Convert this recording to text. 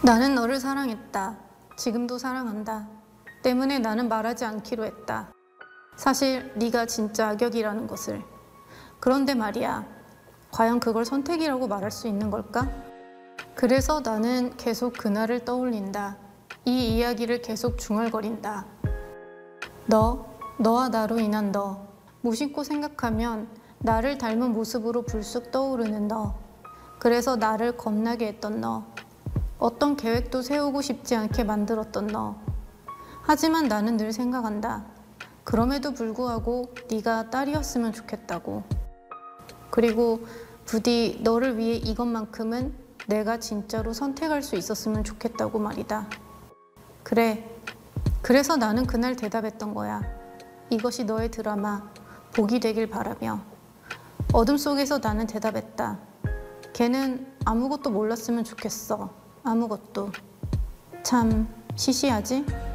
나는 너를 사랑했다. 지금도 사랑한다. 때문에 나는 말하지 않기로 했다. 사실 네가 진짜 악역이라는 것을. 그런데 말이야, 과연 그걸 선택이라고 말할 수 있는 걸까? 그래서 나는 계속 그날을 떠올린다. 이 이야기를 계속 중얼거린다. 너와 나로 인한 너. 무심코 생각하면 나를 닮은 모습으로 불쑥 떠오르는 너. 그래서 나를 겁나게 했던 너. 어떤 계획도 세우고 싶지 않게 만들었던 너. 하지만 나는 늘 생각한다. 그럼에도 불구하고 네가 딸이었으면 좋겠다고. 그리고 부디 너를 위해 이것만큼은 내가 진짜로 선택할 수 있었으면 좋겠다고 말이다. 그래. 그래서 나는 그날 대답했던 거야. 이것이 너의 드라마, 복이 되길 바라며. 어둠 속에서 나는 대답했다. 걔는 아무것도 몰랐으면 좋겠어. 아무것도. 참 시시하지?